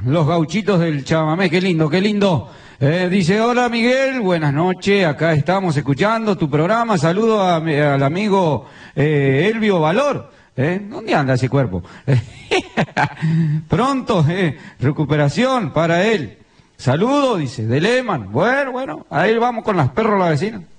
los gauchitos del chamamé, qué lindo, qué lindo. Dice, hola Miguel, buenas noches, acá estamos escuchando tu programa, saludo al amigo Elvio Valor. ¿Dónde anda ese cuerpo? Pronto, recuperación para él. Saludo, dice, de Lehmann. Bueno, ahí vamos con las perros la vecina.